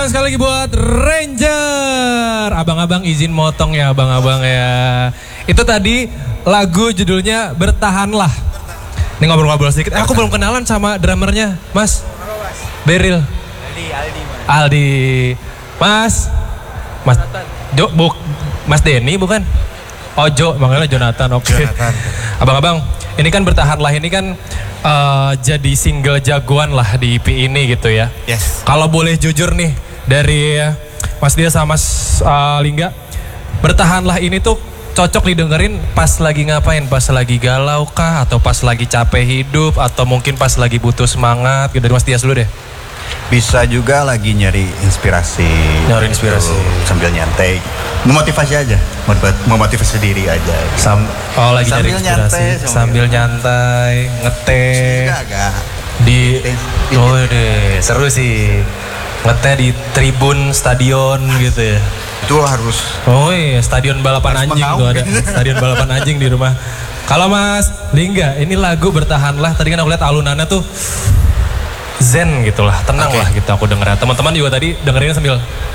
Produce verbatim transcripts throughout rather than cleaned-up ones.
tangan sekali lagi buat Ranger. Abang-abang izin motong ya abang-abang ya. Itu tadi lagu judulnya Bertahanlah. Ini ngobrol-ngobrol sedikit. Eh, aku belum kenalan sama drummernya, Mas. Beril. Aldi, Aldi. Mas. Aldi. Mas. Mas. Jo, buk. Mas Denny bukan? Ojo, makanya Jonathan. Oke. Okay. Abang-abang, ini kan Bertahanlah ini kan uh, jadi single jagoan lah di E P ini gitu ya. Yes. Kalau boleh jujur nih dari Mas Dia sama Mas uh, Lingga, Bertahanlah ini tuh cocok didengerin pas lagi ngapain? Pas lagi galau kah? Atau pas lagi capek hidup? Atau mungkin pas lagi butuh semangat? Gitu. Dari Mas Dias dulu deh. Bisa juga lagi nyari inspirasi. Nyari inspirasi. Gitu, sambil nyantai. Memotivasi aja. Memotivasi diri aja. Sam oh lagi sambil nyari inspirasi. Nyantai, sambil nyantai. Ngeteh. Agak. Di... Oh deh, seru sih. Ngeteh di tribun stadion gitu ya. Itu harus. Oh iya, stadion balapan harus anjing tuh ada. Stadion balapan anjing di rumah. Kalau Mas Lingga, ini lagu Bertahanlah. Tadi kan aku lihat alunannya tuh zen gitu lah, tenang okay. lah gitu aku dengerin. Teman-teman juga tadi dengerin sambil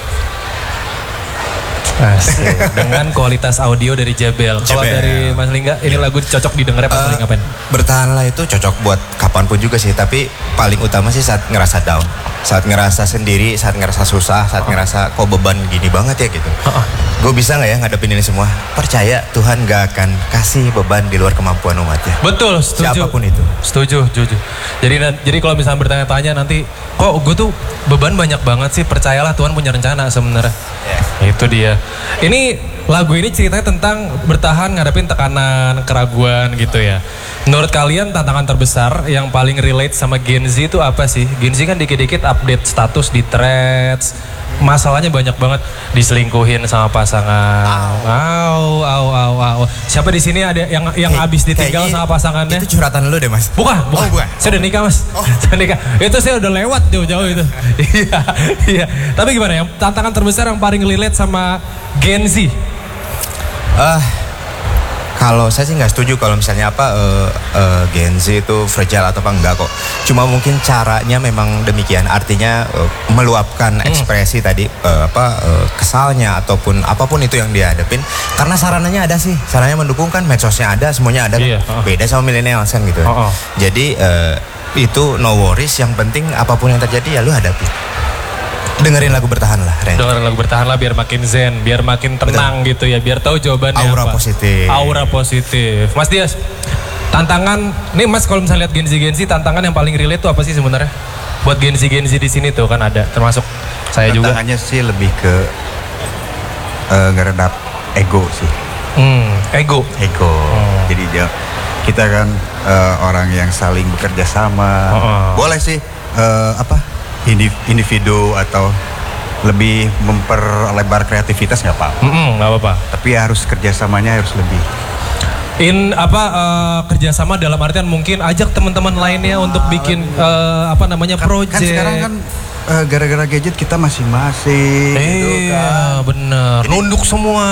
asik, dengan kualitas audio dari Jebel. Kalau dari Mas Lingga, ini lagu cocok didengar pas uh, lagi ngapain? Bertahanlah itu cocok buat kapanpun juga sih, tapi paling utama sih saat ngerasa down, saat ngerasa sendiri, saat ngerasa susah, saat uh. ngerasa kok beban gini banget ya gitu. Uh-uh. Gue bisa nggak ya ngadepin ini semua? Percaya Tuhan gak akan kasih beban di luar kemampuan umatnya. Betul, setuju. Siapapun itu. Setuju, setuju. Jadi jadi kalau misalnya bertanya-tanya nanti, kok gue tuh beban banyak banget sih? Percayalah Tuhan punya rencana sebenarnya. Yeah. Itu dia. Ini lagu ini ceritanya tentang bertahan ngadepin tekanan, keraguan gitu ya. Menurut kalian tantangan terbesar yang paling relate sama Gen Z itu apa sih? Gen Z kan dikit-dikit update status di threads. Masalahnya banyak banget, diselingkuhin sama pasangan. Au, au, au, au. Siapa di sini ada yang yang hey, abis ditinggal hey, sama pasangannya? Itu curhatan lu deh Mas. Bukan, bukan. Oh, bukan. Saya udah nikah Mas. Oh. Saya nikah. Itu saya udah lewat jauh-jauh itu. Iya, iya. Tapi gimana ya? Tantangan terbesar yang paling relate sama Gen Z? Uh, kalau saya sih nggak setuju kalau misalnya apa uh, uh, Gen Z itu fragile atau apa enggak kok. Cuma mungkin caranya memang demikian. Artinya uh, meluapkan hmm. ekspresi tadi uh, apa uh, kesalnya ataupun apapun itu yang dia hadapin. Karena sarananya ada sih, sarannya mendukung kan, medsosnya ada, semuanya ada. Iya, uh. Beda sama milenial kan gitu. Uh, uh. Jadi uh, itu no worries. Yang penting apapun yang terjadi ya lu hadapi. Dengerin lagu Bertahanlah, Ren. Dengerin lagu Bertahanlah biar makin zen, biar makin tenang. Betul. Gitu ya, biar tahu jawabannya Aura apa. positif. Aura positif. Mas Dias, tantangan, nih Mas kalau misalnya lihat Gen Z Gen Z, tantangan yang paling relate tuh apa sih sebenarnya? Buat Gen Z Gen Z di sini tuh kan ada, termasuk saya juga. Tantangannya sih lebih ke uh, ngeredap ego sih. Hmm, ego. Ego. Hmm. Jadi dia, kita kan uh, orang yang saling bekerja sama. Oh, oh. Boleh sih uh, apa? Individu atau lebih memperlebar kreativitas nggak apa-apa. Mm-mm, nggak apa-apa. Tapi harus kerjasamanya harus lebih. In apa uh, kerjasama dalam artian mungkin ajak teman-teman lainnya oh, untuk bikin uh, apa namanya kan, project. Kan sekarang kan uh, gara-gara gadget kita masing-masing. Iya gitu kan. Bener. Jadi, nunduk semua.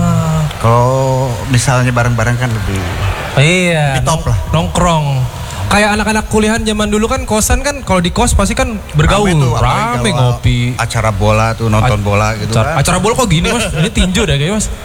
Kalau misalnya bareng-bareng kan lebih. Iya. Lebih top lah. Nongkrong. Kayak anak-anak kuliahan zaman dulu kan kosan kan kalau di kos pasti kan bergaul, rame, tuh, rame ngopi. Acara bola tuh nonton A bola gitu acara, kan. Acara bola kok gini Mas? Ini tinju deh kayaknya Mas.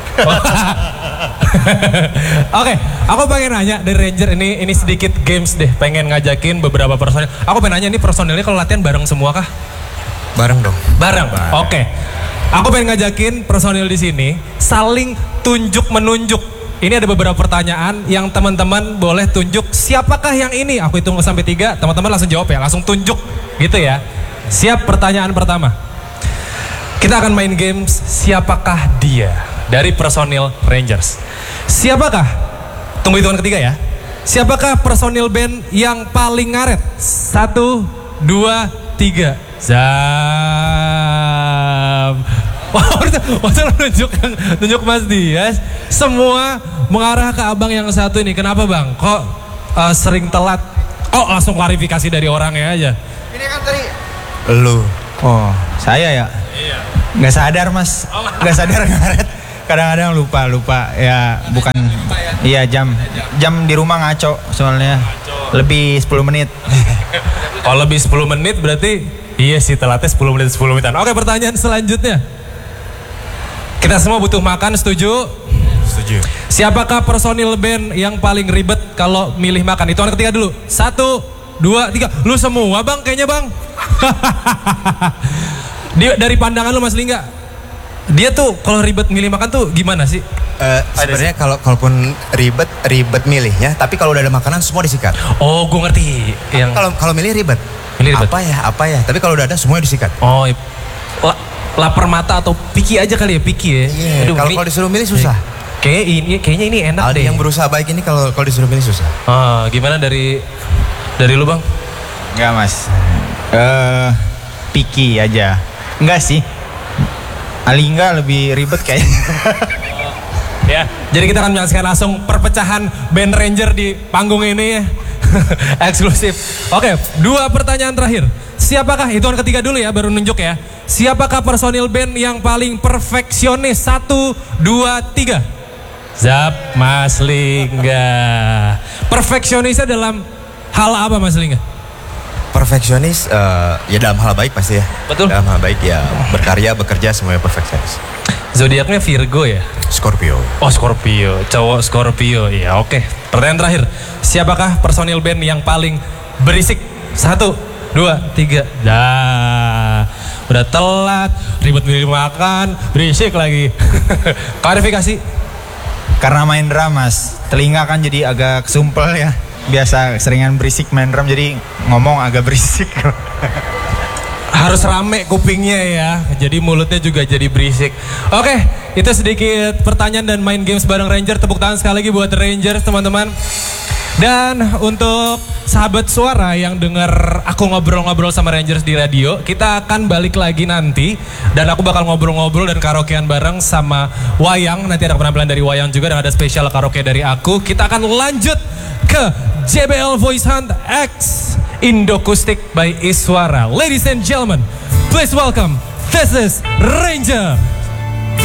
Oke, okay, aku pengen nanya dari Ranger ini ini sedikit games deh. Pengen ngajakin beberapa personil. Aku pengen nanya ini personilnya kalau latihan bareng semua kah? Bareng dong. Bareng. Bareng. Oke. Okay. Aku pengen ngajakin personil di sini saling tunjuk menunjuk. Ini ada beberapa pertanyaan yang teman-teman boleh tunjuk siapakah yang ini. Aku hitung sampai tiga, teman-teman langsung jawab ya, langsung tunjuk gitu ya. Siap pertanyaan pertama. Kita akan main games siapakah dia dari personil Rangers. Siapakah? Tunggu hitungan ketiga ya. Siapakah personil band yang paling ngaret? Satu, dua, tiga. Zam. Wah, waktu nunjuk, nunjuk Mas Dias, semua mengarah ke abang yang satu ini. Kenapa bang? Kok uh, sering telat? Oh, langsung klarifikasi dari orangnya aja. Ini kan tadi lu. Oh, saya ya? Iya. Gak sadar Mas, oh, gak sadar ngaret. Kadang-kadang lupa, lupa. Ya, bukan, ya? Iya jam. Jam di rumah ngaco soalnya. Ngaco. Lebih sepuluh menit. Kalau lebih sepuluh menit berarti iya sih telatnya sepuluh menit sepuluh menitan. Oke, pertanyaan selanjutnya. Kita semua butuh makan, setuju? Setuju. Siapakah personil band yang paling ribet kalau milih makan? Hitungan ketiga dulu. Satu, dua, tiga. Lu semua bang kayaknya bang. Dia, dari pandangan lu Mas Lingga, dia tuh kalau ribet milih makan tuh gimana sih? Uh, Sebenarnya kalau kalaupun ribet ribet milihnya, tapi kalau udah ada makanan semua disikat. Oh, gue ngerti. Yang Kalau kalau milih ribet. Milih ribet. Apa ya apa ya? Tapi kalau udah ada semuanya disikat. Oh, la, lapar mata atau picky aja kali ya, picky ya. Iya. Aduh, Kalau ini- kalau disuruh milih susah. Kayaknya ini kayaknya ini enak Aldi deh. yang berusaha baik ini kalau kalau disuruh milih susah. Ah, gimana dari dari lu bang? Enggak mas. Eh, picky aja. Enggak sih. Alingga lebih ribet kayaknya. Ya. Jadi kita akan menyaksikan langsung perpecahan band Ranger di panggung ini ya. Eksklusif. Oke, dua pertanyaan terakhir. Siapakah, hitungan ketiga dulu ya, baru nunjuk ya. Siapakah personil band yang paling perfeksionis? Satu, dua, tiga. Zap, Mas Lingga. Perfeksionisnya dalam hal apa Mas Lingga? Perfeksionis eh, ya dalam hal baik pasti ya. Betul. Dalam hal baik ya berkarya bekerja semuanya perfeksionis. Zodiaknya Virgo ya? Scorpio. Oh Scorpio, cowok Scorpio. Ya oke. Pertanyaan terakhir. Siapakah personil band yang paling berisik? Satu, dua, tiga. Dah. Udah telat, ribet milih makan, berisik lagi. Klarifikasi. Karena main drum mas, telinga kan jadi agak kesumpel ya. Biasa seringan berisik main drum jadi ngomong agak berisik. Harus rame kupingnya ya, jadi mulutnya juga jadi berisik. Oke, itu sedikit pertanyaan dan main games bareng Ranger. Tepuk tangan sekali lagi buat Rangers teman-teman. Dan untuk sahabat suara yang denger aku ngobrol-ngobrol sama Rangers di radio, kita akan balik lagi nanti. Dan aku bakal ngobrol-ngobrol dan karaokean bareng sama Wayang. Nanti ada penampilan dari Wayang juga dan ada spesial karaoke dari aku. Kita akan lanjut ke J B L Voice Hunt X Indokustik by Iswara. Ladies and gentlemen, please welcome, this is Ranger.